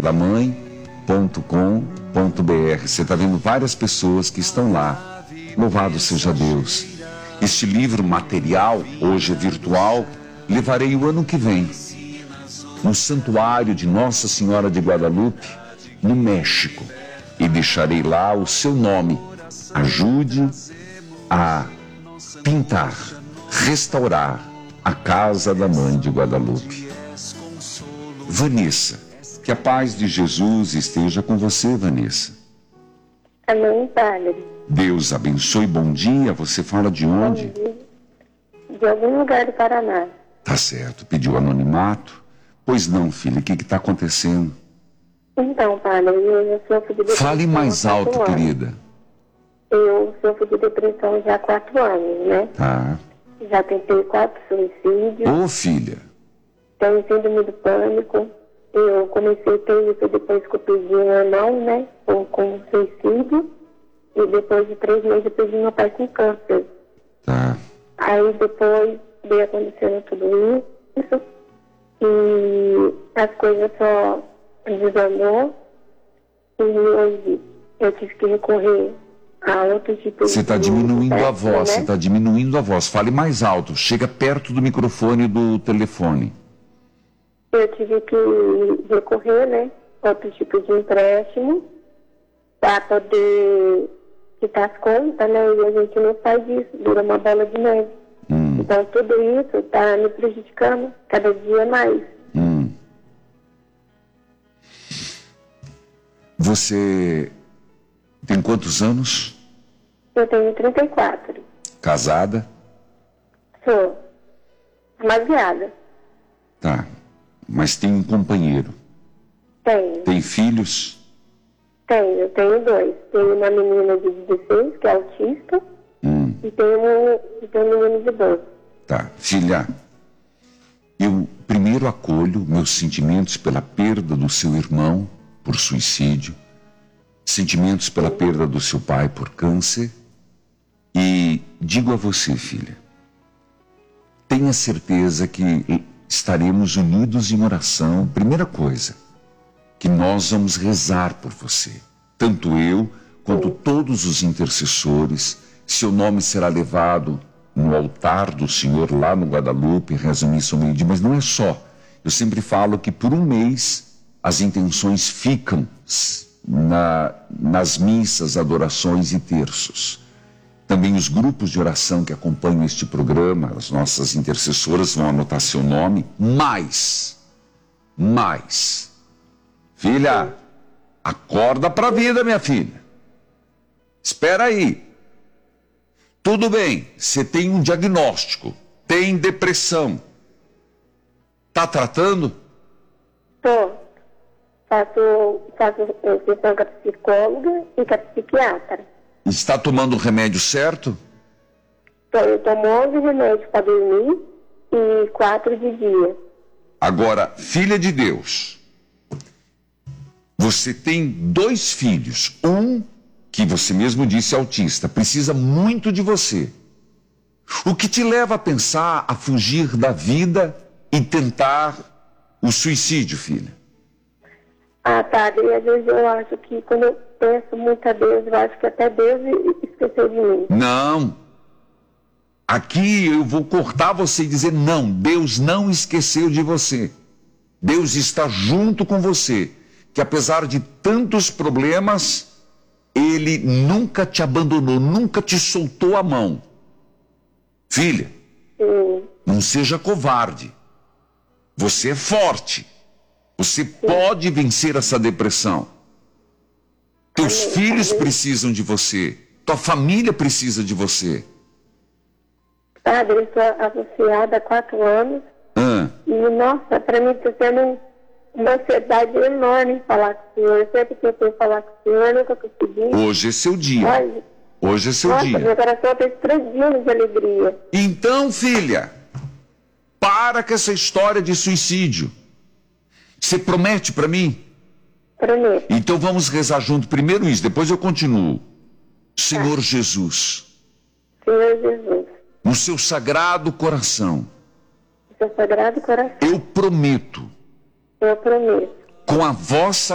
casadamãe.com.br. Você está vendo várias pessoas que estão lá. Louvado seja Deus. Este livro material, hoje é virtual, levarei o ano que vem no santuário de Nossa Senhora de Guadalupe, no México, e deixarei lá o seu nome. Ajude a pintar, restaurar a casa da Mãe de Guadalupe. Vanessa, que a paz de Jesus esteja com você, Vanessa. Amém, Padre. Deus abençoe, bom dia. Você fala de onde? De algum lugar do Paraná. Tá certo, pediu anonimato. Pois não, filha, o que está acontecendo? Então, Padre, eu sofro de depressão. Fale mais há 4 alto, anos. querida. Eu sofro de depressão já há 4 anos, né? Tá. Já tentei 4 suicídios. Ô, filha. Tenho síndrome do pânico. Eu comecei a ter isso depois que eu perdi um irmão, né? Com suicídio. E depois de 3 meses eu perdi meu pai com câncer. Tá. Aí depois veio acontecendo tudo isso. E as coisas só desandou. E hoje eu tive que recorrer a outro tipo de... Você está diminuindo a voz, né? você está diminuindo a voz. Fale mais alto, chega perto do microfone do telefone. Eu tive que recorrer, né? A outro tipo de empréstimo para poder quitar as contas, né? E a gente não faz isso, dura uma bola de neve. Então tudo isso está me prejudicando cada dia mais. Você tem quantos anos? Eu tenho 34. Casada? Sou demasiada. Tá. Mas tem um companheiro? Tenho. Tem filhos? Tenho 2. Tenho uma menina de 16, que é autista, e tenho um menino de 12. Tá. Filha, eu primeiro acolho meus sentimentos pela perda do seu irmão por suicídio, sentimentos pela perda do seu pai por câncer, e digo a você, filha, tenha certeza que estaremos unidos em oração. Primeira coisa, que nós vamos rezar por você, tanto eu quanto todos os intercessores. Seu nome será levado no altar do Senhor lá no Guadalupe, reza missa ao meio-dia, mas não é só. Eu sempre falo que por um mês as intenções ficam nas missas, adorações e terços. Também os grupos de oração que acompanham este programa, as nossas intercessoras vão anotar seu nome. Mais. Filha, acorda pra vida, minha filha. Espera aí. Tudo bem, você tem um diagnóstico, tem depressão. Tá tratando? Tô. Faço sessão com a psicóloga e com a psiquiatra. Está tomando o remédio certo? Eu tomo 11 remédios para dormir e 4 de dia. Agora, filha de Deus, você tem 2 filhos. Um, que você mesmo disse autista, precisa muito de você. O que te leva a pensar, a fugir da vida e tentar o suicídio, filha? Padre, às vezes eu acho que quando eu penso muito a Deus, eu acho que até Deus esqueceu de mim. Não. Aqui eu vou cortar você e dizer não, Deus não esqueceu de você. Deus está junto com você, que apesar de tantos problemas, Ele nunca te abandonou, nunca te soltou a mão. Filha, não seja covarde. Você é forte. Você pode vencer essa depressão. Teus filhos precisam de você. Tua família precisa de você. Padre, eu sou associada há 4 anos. E, nossa, para mim está sendo uma ansiedade enorme falar com o senhor. Sempre que eu tenho que falar com o senhor, eu nunca consegui. Hoje é seu dia. Hoje é seu dia. Meu coração está explodindo de alegria. Então, filha, para com essa história de suicídio. Você promete para mim? Prometo. Então vamos rezar junto. Primeiro isso, depois eu continuo. Senhor Jesus. Senhor Jesus. No seu sagrado coração. No seu sagrado coração. Eu prometo. Eu prometo. Com a vossa